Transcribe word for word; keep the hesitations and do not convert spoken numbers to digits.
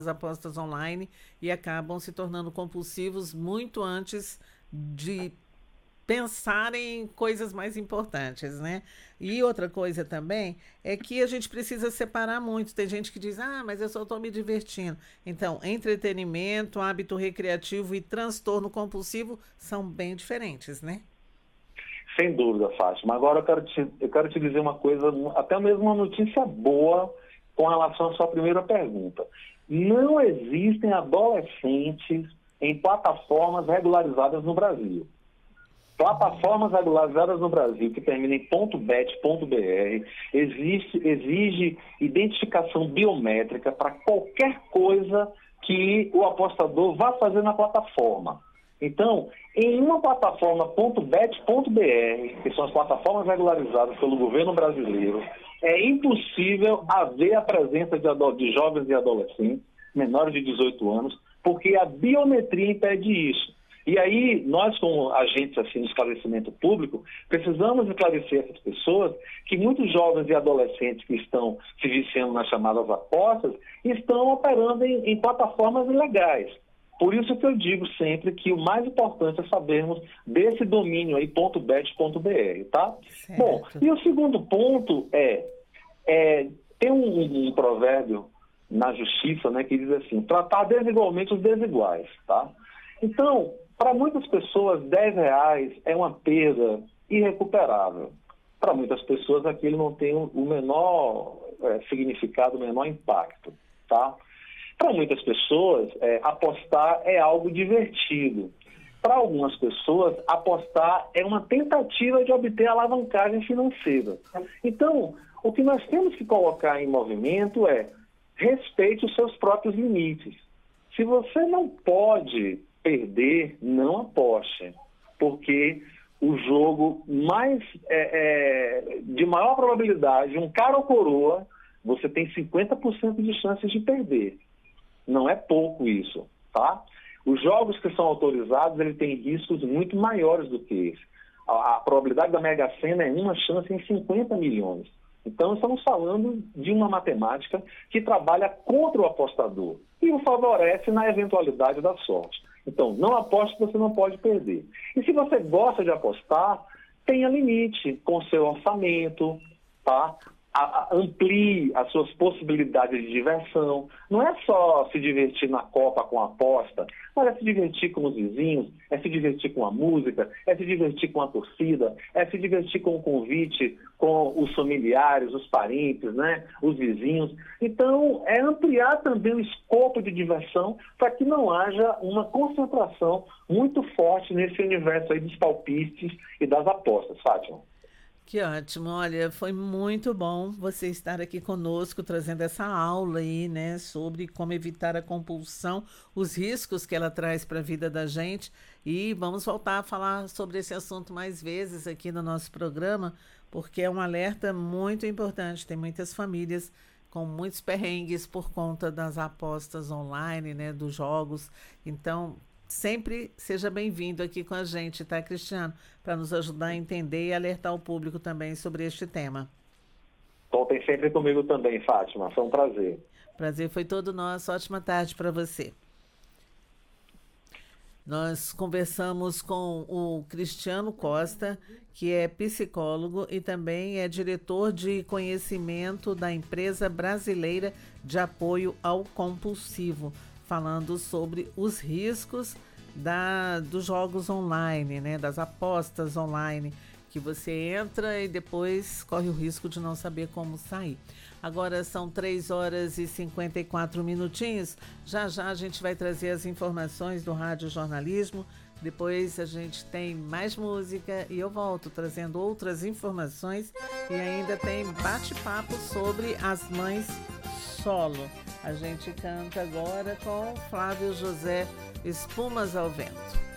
as apostas online e acabam se tornando compulsivos muito antes de pensar em coisas mais importantes, né? E outra coisa também é que a gente precisa separar muito. Tem gente que diz, ah, mas eu só estou me divertindo. Então, entretenimento, hábito recreativo e transtorno compulsivo são bem diferentes, né? Sem dúvida, Fátima. Agora eu quero te, eu quero te dizer uma coisa, até mesmo uma notícia boa com relação à sua primeira pergunta. Não existem adolescentes em plataformas regularizadas no Brasil. Plataformas regularizadas no Brasil que terminam em .bet.br existe, exige identificação biométrica para qualquer coisa que o apostador vá fazer na plataforma. Então, em uma plataforma .bet.br, que são as plataformas regularizadas pelo governo brasileiro, é impossível haver a presença de, de jovens e adolescentes menores de dezoito anos, porque a biometria impede isso. E aí, nós como agentes assim, de esclarecimento público, precisamos esclarecer essas pessoas que muitos jovens e adolescentes que estão se viciando nas chamadas apostas estão operando em, em plataformas ilegais. Por isso que eu digo sempre que o mais importante é sabermos desse domínio aí, .bet.br, tá? Certo. Bom, e o segundo ponto é, é tem um, um provérbio na justiça, né, que diz assim, tratar desigualmente os desiguais, tá? Então, para muitas pessoas, dez reais é uma perda irrecuperável. Para muitas pessoas, aquilo não tem o menor é, significado, o menor impacto, tá? Para muitas pessoas, é, apostar é algo divertido. Para algumas pessoas, apostar é uma tentativa de obter alavancagem financeira. Então, o que nós temos que colocar em movimento é respeite os seus próprios limites. Se você não pode perder, não aposte, porque o jogo mais é, é, de maior probabilidade, um cara ou coroa, você tem cinquenta por cento de chances de perder. Não é pouco isso, tá? Os jogos que são autorizados, ele tem riscos muito maiores do que esse. A, a probabilidade da Mega Sena é uma chance em cinquenta milhões. Então, estamos falando de uma matemática que trabalha contra o apostador e o favorece na eventualidade da sorte. Então, não aposte que você não pode perder. E se você gosta de apostar, tenha limite com o seu orçamento, tá? A, a, amplie as suas possibilidades de diversão. Não é só se divertir na Copa com a aposta, mas é se divertir com os vizinhos, é se divertir com a música, é se divertir com a torcida, é se divertir com o convite, com os familiares, os parentes, né, os vizinhos. Então, é ampliar também o escopo de diversão para que não haja uma concentração muito forte nesse universo aí dos palpites e das apostas, Fátima. Que ótimo, olha, foi muito bom você estar aqui conosco, trazendo essa aula aí, né, sobre como evitar a compulsão, os riscos que ela traz para a vida da gente, e vamos voltar a falar sobre esse assunto mais vezes aqui no nosso programa, porque é um alerta muito importante, tem muitas famílias com muitos perrengues por conta das apostas online, né, dos jogos, então sempre seja bem-vindo aqui com a gente, tá, Cristiano? Para nos ajudar a entender e alertar o público também sobre este tema. Contem sempre comigo também, Fátima. Foi um prazer. Prazer foi todo nosso. Ótima tarde para você. Nós conversamos com o Cristiano Costa, que é psicólogo e também é diretor de conhecimento da Empresa Brasileira de Apoio ao Compulsivo, falando sobre os riscos da, dos jogos online, né, das apostas online, que você entra e depois corre o risco de não saber como sair. Agora são três horas e cinquenta e quatro minutinhos. Já já a gente vai trazer as informações do Rádio Jornalismo. Depois a gente tem mais música e eu volto trazendo outras informações e ainda tem bate-papo sobre as mães solo. A gente canta agora com Flávio José, Espumas ao Vento.